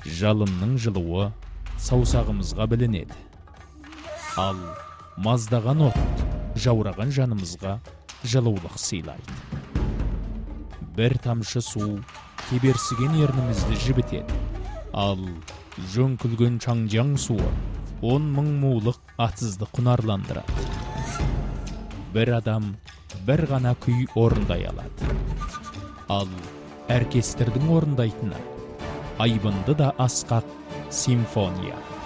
Жалынның жылуы саусағымызға білінеді. Ал маздаған от жаураған жанымызға жылулық сыйлайды. Бір тамшы су кеберсіген ернімізді жібітеді. Ал жөңкілген чаңжаң суы 10 мың мулық атсызды құнарландырады. Бір адам бір ғана күй орындай алады. Ал оркестрдің орындайтыны айбынды да асқақ симфония.